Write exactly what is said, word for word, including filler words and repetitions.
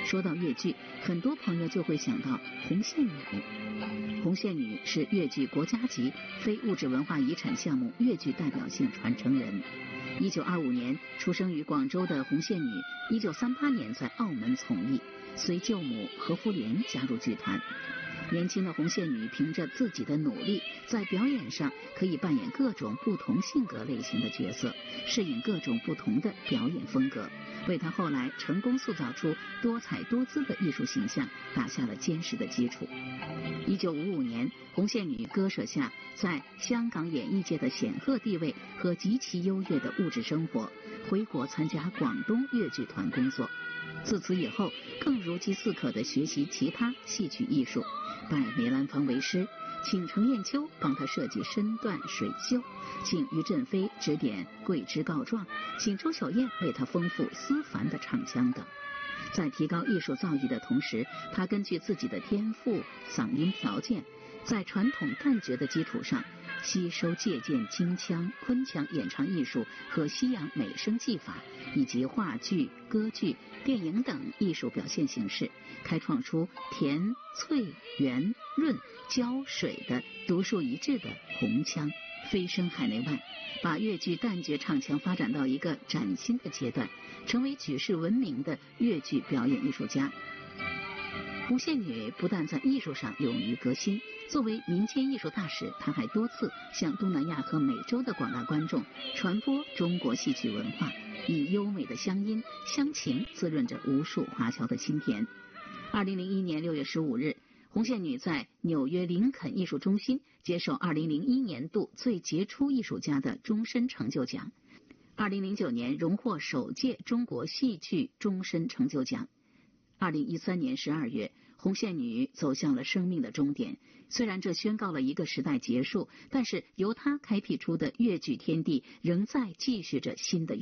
说到越剧，很多朋友就会想到红线女。红线女是越剧国家级非物质文化遗产项目越剧代表性传承人。一九二五年出生于广州的红线女，一九三八年在澳门从艺，随舅母何福莲加入剧团。年轻的红线女凭着自己的努力，在表演上可以扮演各种不同性格类型的角色，适应各种不同的表演风格，为她后来成功塑造出多彩多姿的艺术形象打下了坚实的基础。一九五五年，红线女割舍下在香港演艺界的显赫地位和极其优越的物质生活，回国参加广东越剧团工作。自此以后，更如饥似渴地学习其他戏曲艺术，拜梅兰芳为师，请程砚秋帮他设计身段水袖，请于振飞指点桂枝告状，请周小燕为他丰富思凡的唱腔等。在提高艺术造诣的同时，他根据自己的天赋、嗓音条件，在传统旦角的基础上，吸收借鉴京腔、昆腔演唱艺术和西洋美声技法，以及话剧、歌剧、电影等艺术表现形式，开创出甜、脆、圆、润、胶、水的独树一帜的红腔，飞升海内外，把越剧旦角唱腔发展到一个崭新的阶段，成为举世闻名的越剧表演艺术家。红线女不但在艺术上勇于革新，作为民间艺术大使，她还多次向东南亚和美洲的广大观众传播中国戏曲文化，以优美的乡音乡情滋润着无数华侨的心田。二零零一年六月十五日，红线女在纽约林肯艺术中心接受二零零一年度最杰出艺术家的终身成就奖。二零零九年荣获首届中国戏剧终身成就奖。二零一三年十二月，红线女走向了生命的终点。虽然这宣告了一个时代结束，但是由她开辟出的越剧天地仍在继续着新的